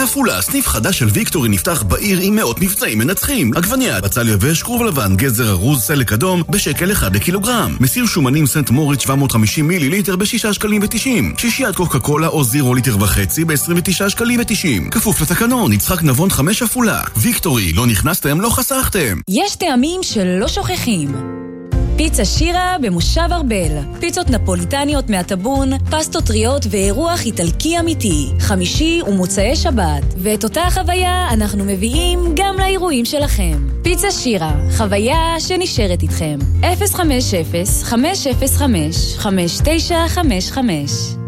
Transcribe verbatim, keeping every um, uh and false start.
עפולה, סניף חדש של ויקטורי נפתח בעיר עם מאות מבצעים מנצחים. עגבנייה, בצל יבש, כרוב לבן, גזר ארוז, סלק אדום, בשקל אחד לקילוגרם. מסיר שומנים סנט מוריץ שבע מאות וחמישים מיליליטר בשישה שקלים ותשעים. שישיית קוקה קולה או זירו ליטר וחצי ב-עשרים ותשעה שקלים ותשעים. כפוף לתקנון, יצחק נבון חמש עפולה. ויקטורי, לא נכנסתם, לא חסכתם. יש טעמים שלא שוכחים. פיצה שירה במושב ארבל. פיצות נפוליטניות מהטבון, פסטות טריות ואירוח איטלקי אמיתי. חמישי ומוצאי שבת. ואת אותה חוויה אנחנו מביאים גם לאירועים שלכם. פיצה שירה, חוויה שנשארת איתכם. אפס חמש אפס חמש אפס חמש חמש תשע חמש חמש